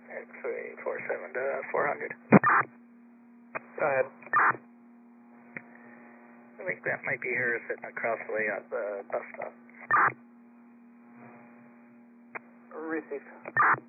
X-ray 47 to 400. Go ahead. I think that might be her sitting across the way at the bus stop. Received.